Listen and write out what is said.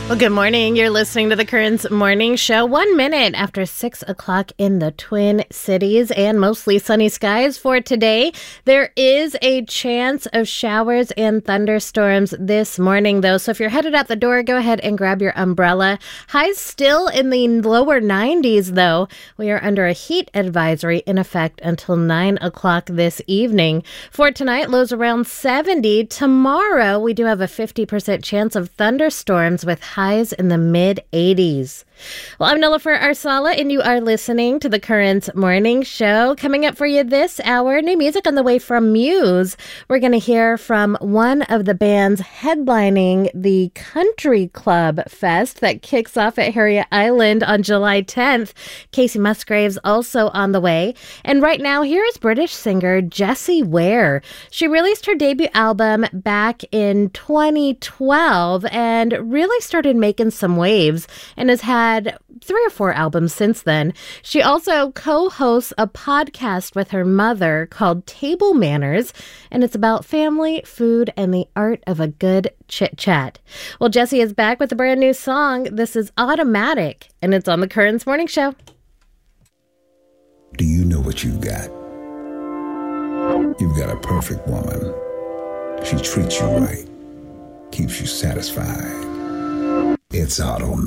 Well, good morning. You're listening to the Currents Morning Show. 1 minute after 6 o'clock in the Twin Cities and mostly sunny skies for today. There is a chance of showers and thunderstorms this morning, though. So if you're headed out the door, go ahead and grab your umbrella. Highs still in the lower 90s, though. We are under a heat advisory in effect until 9 o'clock this evening. For tonight, lows around 70. Tomorrow, we do have a 50% chance of thunderstorms with highs in the mid-80s. Well, I'm Nilofer Arsala, and you are listening to the Currents Morning Show. Coming up for you this hour, new music on the way from Muse. We're going to hear from one of the bands headlining the Country Club Fest that kicks off at Harriet Island on July 10th. Casey Musgraves also on the way. And right now, here is British singer Jessie Ware. She released her debut album back in 2012 and really started making some waves and has had 3 or 4 albums since then. She also co-hosts a podcast with her mother called Table Manners, and it's about family, food, and the art of a good chit-chat. Well, Jessie is back with a brand new song. This is Automatic, and it's on the Currents Morning Show. Do you know what you've got? You've got a perfect woman. She treats you right, keeps you satisfied. It's automatic.